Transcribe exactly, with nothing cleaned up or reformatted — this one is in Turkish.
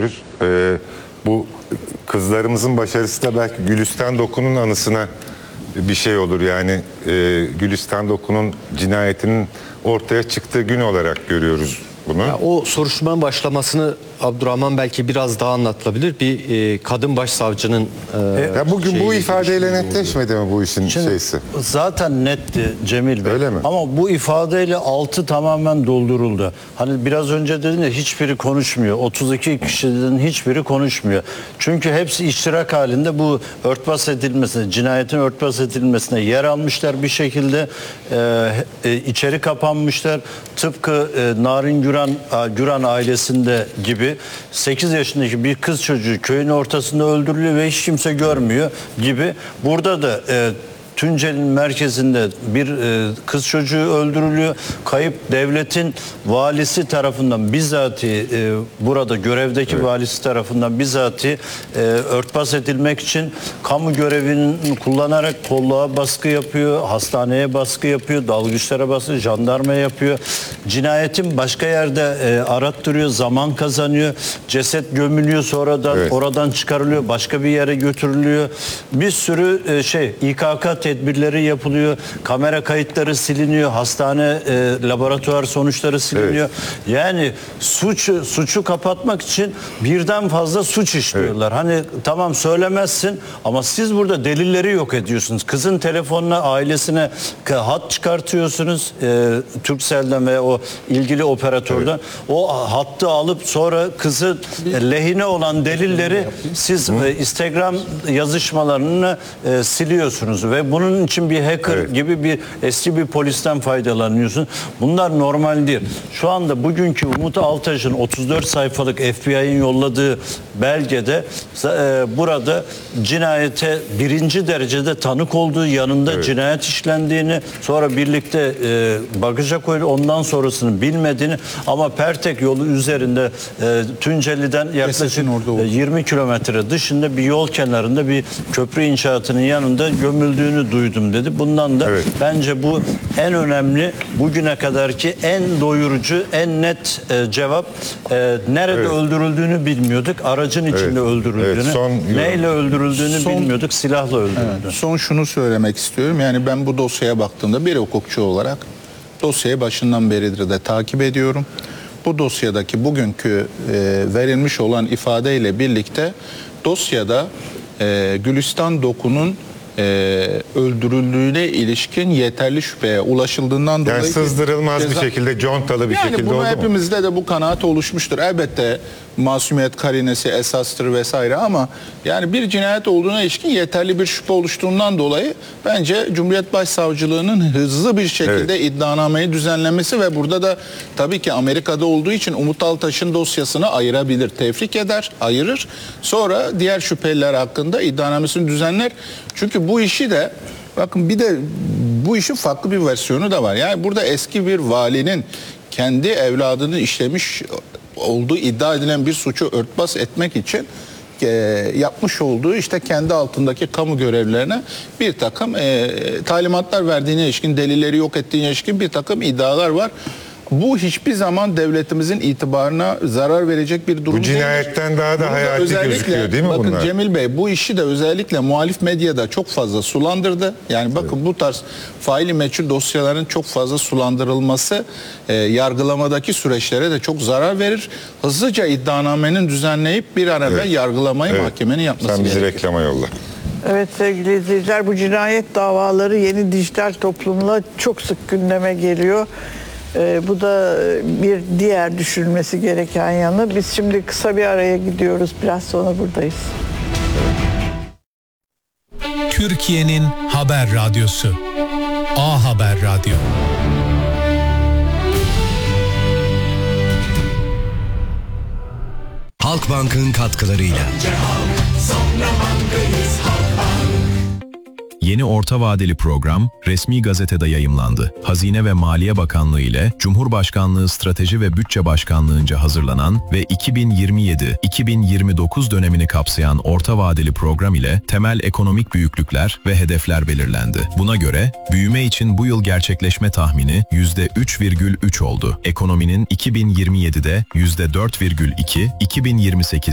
görüyoruz. Ee, bu kızlarımızın başarısı da belki Gülistan Doku'nun anısına bir şey olur. Yani e, Gülistan Doku'nun cinayetinin ortaya çıktığı gün olarak görüyoruz bunu. Ya o soruşturmanın başlamasını Abdurrahman belki biraz daha anlatılabilir. Bir e, kadın başsavcının e, ya bugün bu şeyi, ifadeyle şeyi netleşmedi mi bu işin Şimdi, şeysi? zaten netti Cemil Bey. Öyle mi? Ama bu ifadeyle altı tamamen dolduruldu. Hani biraz önce dedin ya, hiçbiri konuşmuyor. otuz iki kişinin hiçbiri konuşmuyor. Çünkü hepsi iştirak halinde bu örtbas edilmesine, cinayetin örtbas edilmesine yer almışlar bir şekilde. E, e, içeri kapanmışlar. Tıpkı e, Narin Güran, Güran ailesinde gibi sekiz yaşındaki bir kız çocuğu köyün ortasında öldürülüyor ve hiç kimse görmüyor gibi. Burada da e, Tunceli'nin merkezinde bir e, kız çocuğu öldürülüyor. Kayıp devletin valisi tarafından bizzati e, burada görevdeki evet. valisi tarafından bizzati e, örtbas edilmek için kamu görevini kullanarak kolluğa baskı yapıyor, hastaneye baskı yapıyor, dalgıçlara baskı, jandarmaya yapıyor. Cinayetin başka yerde e, arattırıyor, zaman kazanıyor. Ceset gömülüyor, sonradan evet. oradan çıkarılıyor, başka bir yere götürülüyor. Bir sürü e, şey İ K K tedbirleri yapılıyor. Kamera kayıtları siliniyor. Hastane e, laboratuvar sonuçları siliniyor. Evet. Yani suç suçu kapatmak için birden fazla suç işliyorlar. Evet. Hani tamam söylemezsin ama siz burada delilleri yok ediyorsunuz. Kızın telefonuna, ailesine hat çıkartıyorsunuz. E, Turkcell'den ve o ilgili operatörden. Evet. O hattı alıp sonra kızın lehine olan delilleri siz e, Instagram yazışmalarını e, siliyorsunuz ve bunun için bir hacker evet. gibi bir eski bir polisten faydalanıyorsun. Bunlar normal değil. Şu anda bugünkü Umut Altaş'ın otuz dört sayfalık F B I'nin yolladığı belgede e, burada cinayete birinci derecede tanık olduğu, yanında evet. cinayet işlendiğini, sonra birlikte e, bagaja koyup ondan sonrasını bilmediğini, ama Pertek yolu üzerinde e, Tunceli'den yaklaşık e, yirmi kilometre dışında bir yol kenarında bir köprü inşaatının yanında gömüldüğünü duydum dedi. Bundan da evet. bence bu en önemli, bugüne kadarki en doyurucu, en net e, cevap. E, nerede evet. öldürüldüğünü bilmiyorduk. Aracın içinde evet. öldürüldüğünü. Evet, son, neyle öldürüldüğünü son, bilmiyorduk. Silahla öldürüldüğünü. Evet, son şunu söylemek istiyorum. Yani ben bu dosyaya baktığımda bir hukukçu olarak dosyayı başından beridir de takip ediyorum. Bu dosyadaki bugünkü e, verilmiş olan ifadeyle birlikte dosyada e, Gülistan Doku'nun Ee, öldürüldüğüne ilişkin yeterli şüpheye ulaşıldığından dolayı... Yani sızdırılmaz ceza... bir şekilde, contalı bir yani şekilde oldu mu? Yani bunu hepimizde de bu kanaat oluşmuştur. Elbette masumiyet karinesi esastır vesaire, ama yani bir cinayet olduğuna ilişkin yeterli bir şüphe oluştuğundan dolayı bence Cumhuriyet Başsavcılığı'nın hızlı bir şekilde evet. iddianameyi düzenlemesi ve burada da tabii ki Amerika'da olduğu için Umut Altaş'ın dosyasını ayırabilir, tefrik eder, ayırır. Sonra diğer şüpheliler hakkında iddianamesini düzenler. Çünkü bu işi de, bakın bir de bu işin farklı bir versiyonu da var. Yani burada eski bir valinin kendi evladını işlemiş olduğu iddia edilen bir suçu örtbas etmek için e, yapmış olduğu, işte kendi altındaki kamu görevlilerine bir takım e, talimatlar verdiğine ilişkin, delilleri yok ettiğine ilişkin bir takım iddialar var. Bu hiçbir zaman devletimizin itibarına zarar verecek bir durum değil. Bu cinayetten değil. Daha da hayati gözüküyor değil mi bakın bunlar? Cemil Bey, bu işi de özellikle muhalif medyada çok fazla sulandırdı. Yani bakın evet. bu tarz faili meçhul dosyaların çok fazla sulandırılması e, yargılamadaki süreçlere de çok zarar verir. Hızlıca iddianamenin düzenleyip bir an evvel evet. yargılamayı evet. mahkemenin yapması gerekir. Sen bizi gerekir. reklama yolla. Evet sevgili izleyiciler, bu cinayet davaları yeni dijital toplumla çok sık gündeme geliyor. Ee, bu da bir diğer düşünülmesi gereken yanı. Biz şimdi kısa bir araya gidiyoruz. Biraz sonra buradayız. Türkiye'nin haber radyosu A Haber Radyo. Halkbank'ın katkılarıyla. Yeni orta vadeli program resmi gazetede yayımlandı. Hazine ve Maliye Bakanlığı ile Cumhurbaşkanlığı Strateji ve Bütçe Başkanlığı'nca hazırlanan ve iki bin yirmi yedi iki bin yirmi dokuz dönemini kapsayan orta vadeli program ile temel ekonomik büyüklükler ve hedefler belirlendi. Buna göre büyüme için bu yıl gerçekleşme tahmini yüzde üç virgül üç oldu. Ekonominin iki bin yirmi yedide yüzde dört virgül iki, iki bin yirmi sekiz